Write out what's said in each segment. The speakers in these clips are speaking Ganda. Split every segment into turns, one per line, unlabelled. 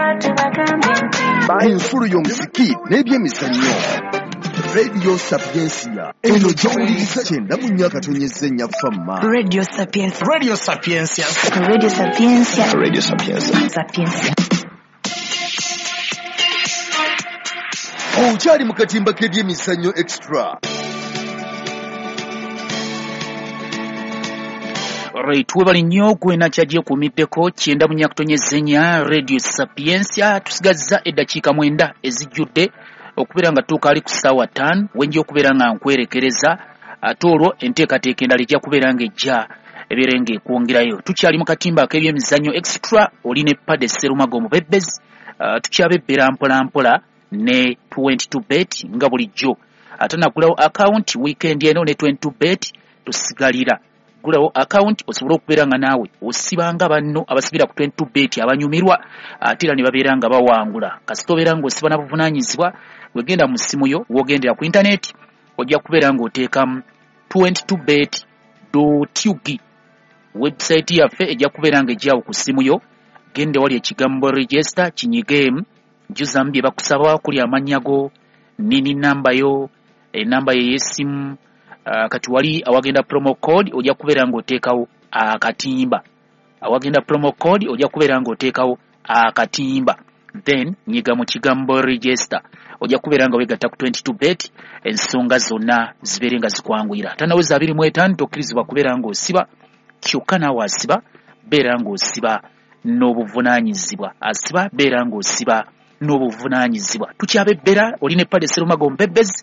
Ensuru y'omuziki n'ebyemizannyo. Radio Sapiensia. Eno gy'owuliriza kyenda mu nnyaka tonyezenya famma.
Radio Sapiensia.
Radio Sapiensia.
Radio Sapiensia.
Radio Sapiensia.
Sapiensia.
Okyali mu katimba k'ebyemizannyo extra.
Right, webali nnyo gwena kyajje kumiddeko kyenda mu nnyaka tonyezenya Radio Sapiensia. Tusigazza eddakiika 9 ezijjudde okubeera nga tuuka ali ku ssaawa 5 wenja okubeera nga nkwerekereza ate olwo enteekateeka endala ejja kubeera nga ejja ebeere nga ekwongerayo. Tukyali mu katimba k'ebyemizannyo extra oli ne Padde Sserumago Omubebezi. Tukyabebbera mpola ne 22bet nga bulijjo. Ate nagulawo account weekend eno ne 22bet tusigalira. Gulawo account osobola okubeera nga naawe osibanga banno abasibira ku 22bet abanyumirwa ate era ne babeera nga bawangula. Kasita obeera ng'osiba na buvunaanyizibwa wegenda mu ssimu yo wogendera ku internet ojja kubeera ng'oteekamu 22bet.ug website yaffe ejja kubeera nga ejjaawo ku ssimu yo. Gende wali ekigambo register kinyigemu njuzamu bye bakusaba kuli amannya go nini namba yo enamba ye y'essimu. Kati wali awagenda promo code ojja kubeera ng'oteekawo akatimba. Awagenda promo code ojja kubeera ng'oteekawo akatimba. Then nyiga mu kigambo register ojja kubeera nga wegatta ku 22bet ensonga zonna zibeere nga zikwanguyira. Tanaweza 25 tokkirizibwa kubeera ng'osiba kyokka naawe asiba beera ng'osiba n'obuvunaanyizibwa. Asiba beera ng'osiba n'obuvunaanyizibwa. Tukyabebbera oli ne Padde Sserumago Omubebezi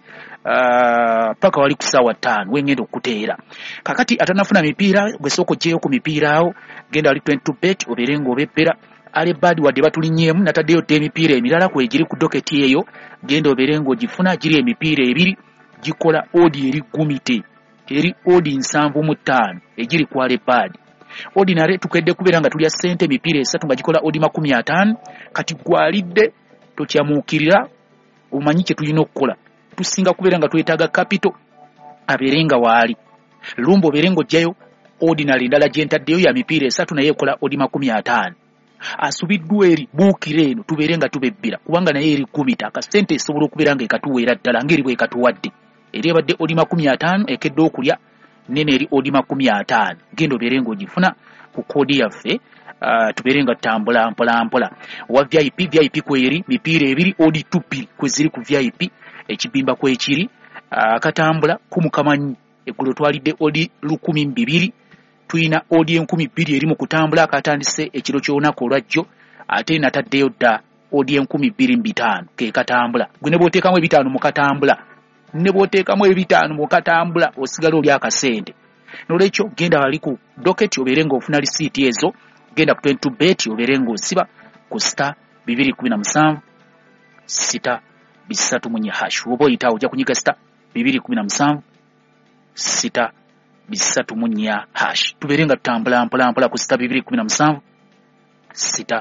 paka wali ku ssaawa 5 wengenda okuteera. Kakati atanafuna mipiira gwe sooka oggyeyo ku mipiira awo genda wali 22bet obeere ng'obebbera. Alebadi wadde batulinyeemu nataddeyo dde emipiira emirala kwe giri ku doketi eyo genda obeere ng'ogifuna. Giri emipiira 2 gikola odi eri gumite eri odi 75 egiri ku Alebadi. Ordinary tukedde kubeera nga tulya ssente emipiira 3 nga gikola odi 50. Kati gwalidde tokyamuukirira omanyi kye tulina okukola. Tusinga kubeera nga twetaaga capital abeere nga waali. Lumba obeere ng'ojjayo ordinary ndala gyentaddeyo ya mipiira 3 naye ekola odi 50. Asubiddwa eri buukira eno tubeere nga tubebbira kubanga naye eri gumita akasente esobola okubeera nga ekatuweera ddala ngeri bwe katuwadde. Eri ebadde odi 50 ekedde okulya nene eri odi 50. Genda obeere ng'ogifuna ku koodi yaffe. Tubeere nga tutambula mpola. Wa VIP kweri mipiira 2 odi 2 kwe ziri ku VIP ekibimba kwekiri akatambula kumukamanyi. Eggulo twalidde odi 1200 tuyina odi 2000 eri mu kutambula akatandise ekiro ky'olunaku olwajjo ate nataddeyo dda odi 2500 ke katambula. Gwe ne bw'oteekamu 5 mu katambula ne bw'oteekamu 5 mu katambula osigala oli akasente. N'olwekyo genda wali ku doketi obeere ng'ofuna lisiiti ezo. Genda ku 22bet obeere ng'osiba ku star 217 sita 3 hash. Oba oyita ojja kunyiga star 217 sita 3 hash. Tubeere nga tutambula mpola ku star 217 sita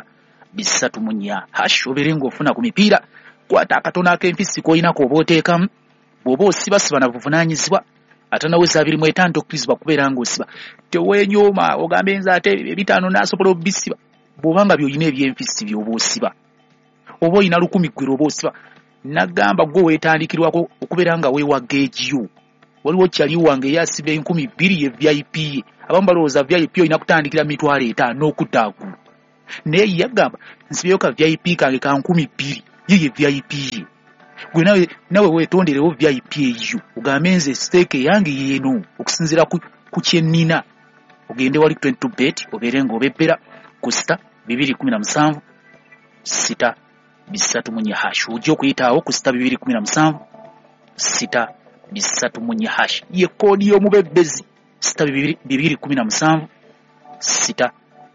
3 hash. Obeere ng'ofuna ku mipiira. Kwata akatono ak'empisi k'oyinako oba oteekamu bw'oba osibasiba na buvunaanyizibwa. Atanaweza 25 tokkirizibwa kubeera ng'osiba. Teweenyooma ogambe nze ate 5 naasobola obisiba. Bw'obanga by'olina eby'empisi by'oba osiba oba olina 10 ggwera oba osiba nagamba gwe weetandikirwako okubeera nga weewa geegiyo. Waliwo kyali wange yasiba 20,000 ye VIP ye. Abamu balowooza VIP olina kutandikira 5,000 okuddaaggulu. Naye yagamba nsibeyo ka VIP kange ka 20,000 ye VIP ye. Gwe nawe weetonderewo VIP eyo ogambe nze steeke yange yeeno okusinziira ku kyennina. Ogende wali 22bet obeere ng'obebbera ku star 217 sita 3 hash. Ojja okuyitaawo ku star 217 sita 3 hash. Ye koodi y'omubebezi star 217 sita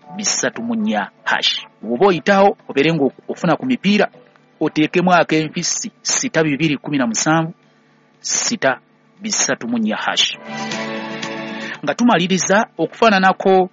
3 hash. Bw'oba oyitaawo obeere ng'ofuna ku mipiira oteekemu ak'empisi sita 217 sita 3 hash. Nga tumaliriza okufaananako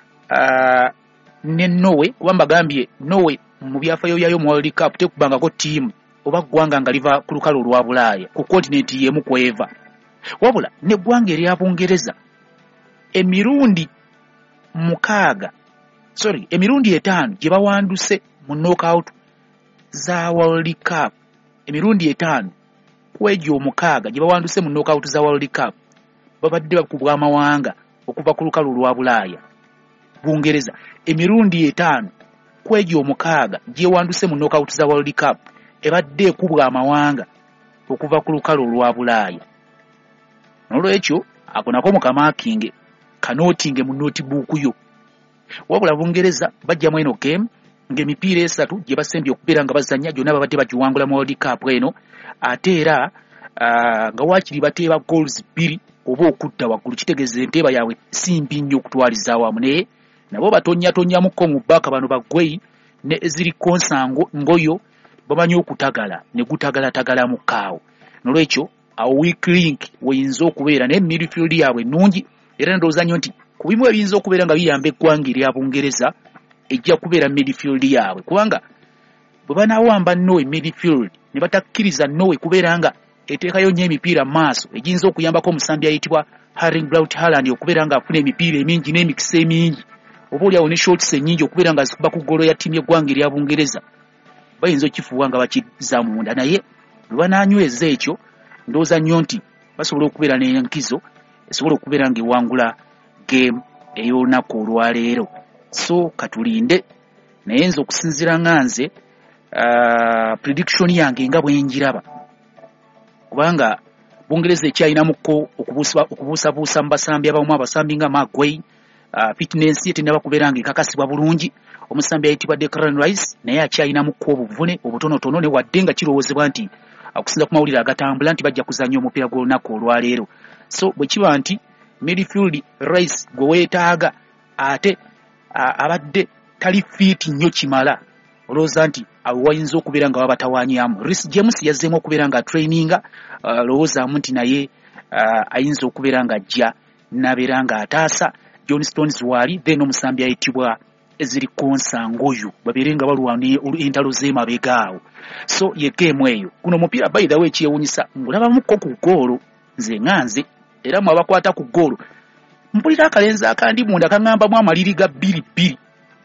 ne Norway kuba mbagambye Norway mu byafaayo byayo mu World Cup tekubangako ttiimu oba ggwanga nga liva ku lukalu olwa Bulaaya ku kontinenti y'emu kweva. Wabula ne ggwanga erya Bungereza emirundi 5 emirundi 5 gye bawanduse mu knockout za World Cup emirundi 5 kwegyo omukaaga gye bawanduse mu knockout za World Cup babadde bakubwa amawanga okuva ku lukalu lwa Bulaaya Bungereza emirundi 5 kwegyo omukaaga gye wanduse mu knockout za World Cup ebadde ekubwa amawanga okuva ku lukalu lwa Bulaaya nolwekyo ako nako mukamakinge kanotinge mu notebook yo wabula Bungereza bajjamu eno game ng'emipiira 3 gye basembye okubeera nga bazannya gyonna babadde bagiwangula mu World Cup eno ate era nga waakiri bateeba goals 2 oba okutta waggulu kitegeeza enteeba yaabwe simbi nnyo okutwaliza awamu naye nabo batonnyatonnyamuko mu bbaka bano baggweyi ne eziri konsango ngoyo bamanyi okutagala ne gutagalatagala mu kaawo nolwekyo awo weak link weyinza okubeera naye midfield yaabwe nnungi era ndowooza nnyo nti ku bimu ebiyinza okubeera nga biyamba eggwanga erya Bungereza ejja kubeera midfield yaabwe kubanga bwe banaawamba Norway midfield ne batakkiriza Norway kubeera nga eteekayo nnyo emipiira maaso egiyinza okuyambako omusambi ayitibwa Erling Braut Haaland okubeera nga afuna emipiira emingi n'emikisa emingi oba oliawo ne shots ennyingi okubeera nga zikuba ku ggolo ya ttiimu y'eggwanga erya Bungereza bayinza okifuuwa nga bakizza munda naye bwe banaanyweza ekyo ndowooza nnyo nti basobola okubeera n'enkizo esobola okubeera ng'ewangula game ey'olunaku olwaleero so katulinde naye nze okusinziira nga nze prediction yange nga bwe njiraba kubanga Bungereza ekyalinamuko okubuusabuusa mu basambi abamu abasambi nga Maguire fitness ye tenaba kubeera ng'ekakasibwa bulungi omusambi ayitibwa Declan Rice naye akyalinamuko obuvune obutonotono ne wadde nga kirowoozebwa nti okusinza ku mawulire agatambula nti bajja kuzannya omupiira gw'olunaku olwaleero so bwe kiba nti midfield Rice gwe weetaaga ate abadde tali fit nnyo kimala olowooza nti awo wayinza okubeera nga babatawaanyamu Reece James yazzeemu okubeera nga traininga lowoozaamu nti naye ayinza okubeera nga ajja nabeera nga ataasa John Stones waali then omusambi ayitibwa eziri konsangoyo babeere nga balwana entalo z'emabega awo so ye game eyo guno omupiira by the way kyewunyisa ngulabamuko ku ggoolo nze nganze era mu abakwata ku ggoolo mpulira akalenzi akandi munda kaŋŋambamu amaliri ga 2-2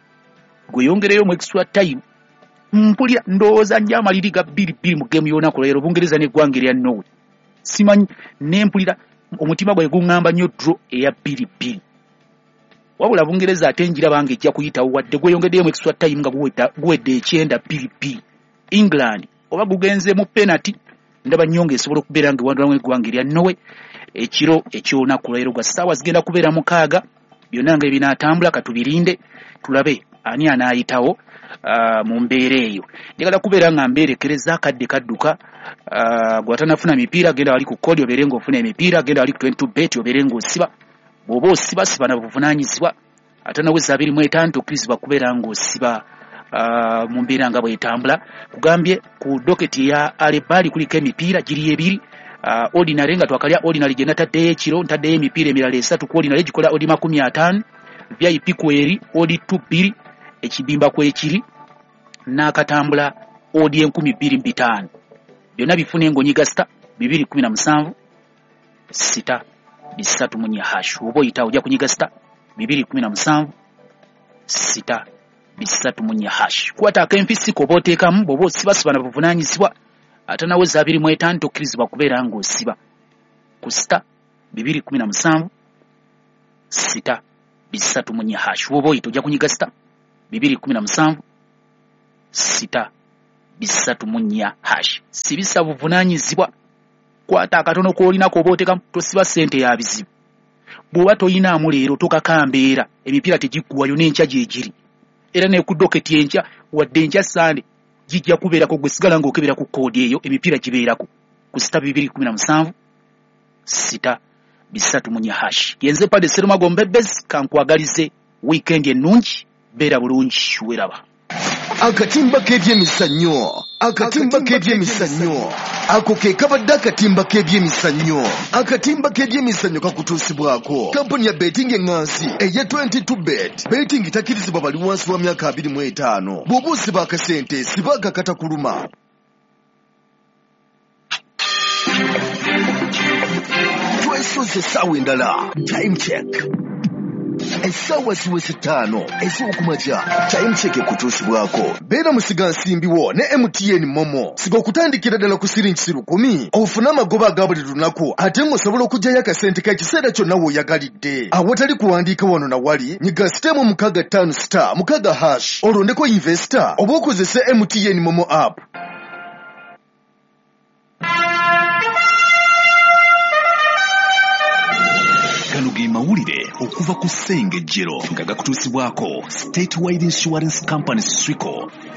gwe yongereyo mu extra time mpulira ndowooza nnyo amaliri ga 2-2 mu game y'olunaku olwaleero Bungereza n'eggwanga erya Norway simanyi ne mpulira omutima gwe guŋŋamba nnyo draw eya 2-2 wabula Bungereza ate njiraba nga ejja kuyitawo wadde gweyongeddeyo mu extra time nga guwedde 9-2 England oba gugenze mu penalty ndaba nnyo ng'esobola okubeera ng'ewandulamu eggwanga erya Norway ekiro eky'olunaku olwaleero gwa ssaawa zigenda kubeera 6 byonna nga ebinaatambula katubirinde tulabe ani anaayitawo mu mbeera eyo njagala kubeera nga mbeerekereza akadde kadduka gwatanafuna mipiira genda wali ku kodi obeere ng'ofuna emipiira genda wali ku 22 bet obeere ng'osiba bw'oba osiba siba na buvunaanyizibwa ate naweza 25 tokkirizibwa kubeera ng'osiba mu mbeera nga bw'etambula kugambye ku doketi ya Alebali kuliko emipiira giri ebiri ordinary nga twakalya ordinary gye nataddeyo ekiro ntaddeyo emipiira emirala 3 ku ordinary gikola odi 50 VIP kweri odi 2 ekibimba kwekiri n'akatambula odi 25 byonna bifuna engonyiga star 217 6 bisatu munye hash obo ita ojja kunyiga star 217 6 bisatu munye hash kwata akempisi ko boteekamu bobo sibasiba na buvunaanyizibwa ate naweza 25 tokkirizibwa kubeera ng'osiba ku star 217 6 bisatu munye hash obo ita ojja kunyiga star 217 6 bisatu munye hash sibisa buvunaanyizibwa kwata akatono k'olinako oba oteekamu tosiba ssente ya bizibu bw'oba toyinaamu leero tokakambeera emipiira tegigguwayo n'enkya gyegiri era ne ku doketi enkya wadde enkya sande gijja kubeerako gwe sigala ng'okebera ku koodi eyo emipiira gibeerako ku sita 217 6 bisatu munye hash yenze pade Serumago Mbebezi kankwagalize weekend ennungi beera bulungi weraba
akatimba k'ebyemizannyo ako ke kabadde akatimba k'ebyemizannyo kakutuusibwako kampuni ya betting eŋŋansi eya 22 bet betting takkirizibwa bali wansi wa myaka 25 bw'oba osiba akasente siba akakatakuluma twesoze essaawa endala time check essaawa ziweze 5 ez'okumakya time check ekutuusibwako. Beera musiga nsimbiwo ne MTN Momo. Siga okutandikira ddala ku siringi 10 ofune amagoba aga buli lunaku ate ng'osobola okuggyayo akasente k'ekiseera kyonna w'oyagalidde. Awatali kuwandiika wano na wali nyiga sitemu 65*6 olondeko investor oba okozese MTN Momo app.
Gano ge mawulire okuva ku Ssengejjero nga gakutuusibwako State Wide Insurance Company Swico.